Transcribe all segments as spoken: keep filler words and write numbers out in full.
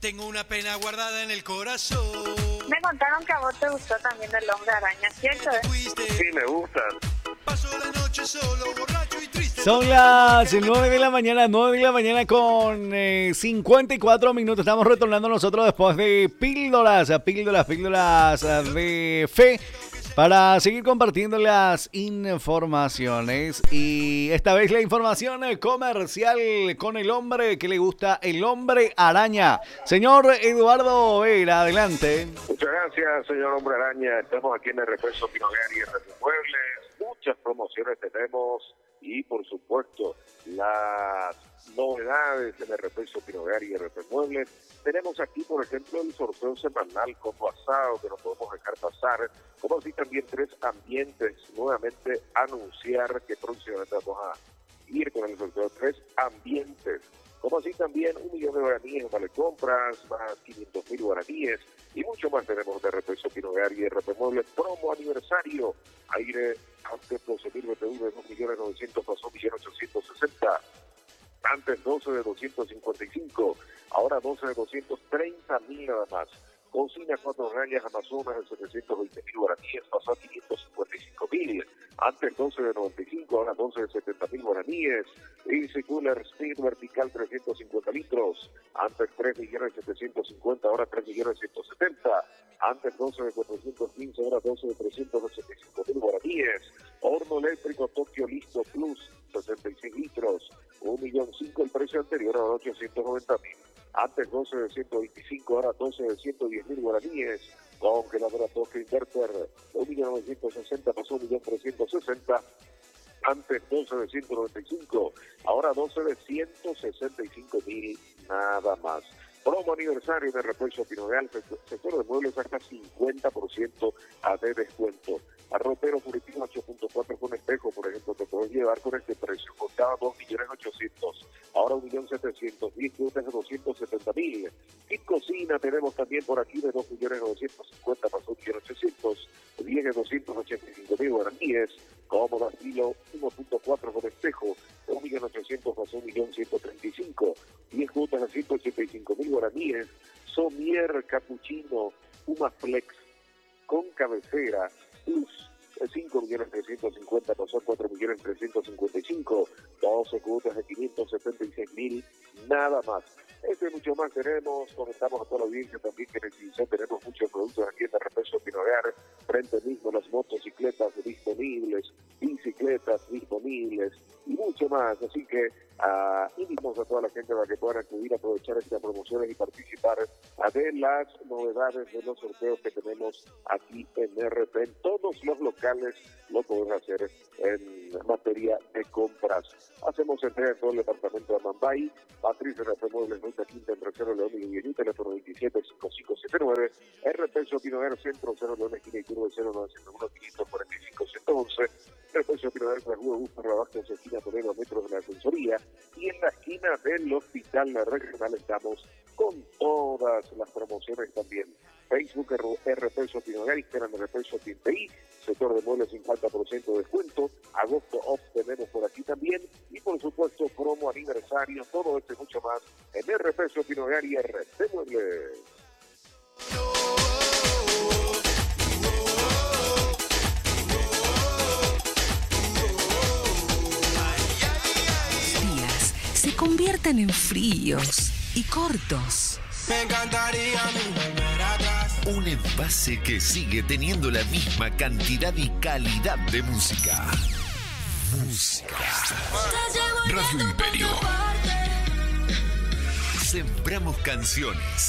Tengo una pena guardada en el corazón. Me contaron que a vos te gustó también El Hombre Araña, ¿cierto? Sí, me gustan. Paso la noche solo, borracho y triste. Son las nueve de la mañana, nueve de la mañana con eh, cincuenta y cuatro minutos. Estamos retornando nosotros después de píldoras, píldoras, píldoras de fe, para seguir compartiendo las informaciones. Y esta vez la información comercial con el hombre que le gusta, El Hombre Araña. Señor Eduardo Vera, adelante. Muchas gracias, señor Hombre Araña. Estamos aquí en el Repuesto Pinoguer y en Muebles. Muchas promociones tenemos y, por supuesto, las novedades en el Repuesto Pinoguer y R P Muebles. Tenemos aquí, por ejemplo, el sorteo semanal como asado, que no podemos dejar pasar, como así también tres ambientes. Nuevamente anunciar que próximamente vamos a ir con el sorteo de tres ambientes, como así también un millón de guaraníes en vale compras, más quinientos mil guaraníes y mucho más tenemos de Repuesto Pinoguer y R P Muebles. Promo aniversario, aire antes doce mil B T U de dos millones novecientos pasó un millón ochocientos sesenta. Antes doce de doscientos cincuenta y cinco, ahora doce de doscientos treinta mil nada más. Cocina cuatro rayas Amazonas de setecientos veinte mil guaraníes, pasó a quinientos cincuenta y cinco mil. Antes doce de noventa y cinco, ahora doce de setenta mil guaraníes. Easy Cooler Speed Vertical trescientos cincuenta litros. Antes tres millones setecientos cincuenta, ahora tres millones ciento setenta. Antes doce de cuatrocientos quince, ahora doce de trescientos ochenta y cinco mil guaraníes. Horno eléctrico Tokio Listo Plus, sesenta y seis litros. un millón cinco el precio anterior, ahora ochocientos noventa mil. Antes doce de ciento veinticinco, ahora doce de ciento diez mil guaraníes. Congeladora Tokio Inverter, un millón novecientos sesenta, pasó un millón trescientos sesenta. Antes doce de ciento noventa y cinco, ahora doce de ciento sesenta y cinco mil, nada más. Promo aniversario de Repuesto Pinoguer, sector de muebles hasta cincuenta por ciento de descuento. Arropero Curitiba ocho punto cuatro con espejo, por ejemplo, te puedes llevar con este precio. Costaba dos millones ochocientos, ahora un millón setecientos mil, de doscientos setenta mil. Y cocina tenemos también por aquí de dos millones novecientos cincuenta, pasó un millón ochocientos, viene doscientos ochenta y cinco mil guaraníes. Cómoda estilo uno punto cuatro con espejo, un millón ochocientos, pasó un millón ciento treinta y cinco. diez cuotas a ciento ochenta y cinco mil guaraníes. Somier Capuchino Humaflex con cabecera Plus, cinco millones trescientos cincuenta, pasó a cuatro millones trescientos cincuenta y cinco, doce cuotas de quinientos setenta y seis mil, nada más. Este y mucho más tenemos, comentamos a toda la audiencia también que en el Cincel tenemos muchos productos aquí en el Repuesto Pinoguer, frente mismo las motocicletas disponibles, bicicletas disponibles y mucho más, así que uh, invitamos a toda la gente para que puedan acudir a aprovechar estas promociones y participar uh, de las novedades de los sorteos que tenemos aquí en R P. En todos los locales lo podemos hacer en materia de compras. Hacemos entrega en todo el departamento de Amambay, Patricia R P Muebles, Ruta Quinta, entre Cero León y Guillermo, teléfono veintisiete cincuenta y cinco setenta y nueve, R P Pinoguer Centro, Cero León, esquina y Curva, cero nueve cero uno, quinientos cuarenta y cinco ciento once, R P Pinoguer, la Rua Búfalo, abajo, esquina Toledo, metros de la Asesoría, y en la esquina del Hospital Regional estamos con todas las promociones también. Facebook, R P Pinoguer, Instagram, R P P, sector de muebles cincuenta por ciento de descuento, agosto off tenemos por aquí también, y por supuesto promo aniversario, todo esto y mucho más en R P Pinoguer y R P Muebles. Los días se convierten en fríos y cortos. Me encantaría volver atrás. Un envase que sigue teniendo la misma cantidad y calidad de música. Música. Radio Imperio. Sembramos canciones.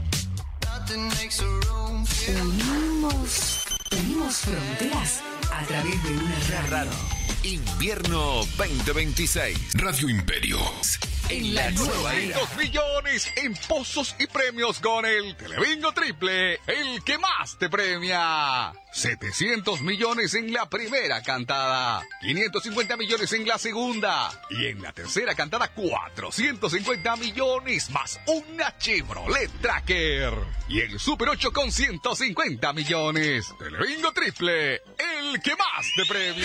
Unimos, unimos fronteras a través de una radio. Invierno veinte veintiséis. Radio Imperio. En la nueva era. Dos millones en pozos y premios con el Telebingo Triple, el que más te premia. setecientos millones en la primera cantada, quinientos cincuenta millones en la segunda y en la tercera cantada cuatrocientos cincuenta millones más una Chevrolet Tracker. Y el Super ocho con ciento cincuenta millones. Telebingo Triple, el que más te premia.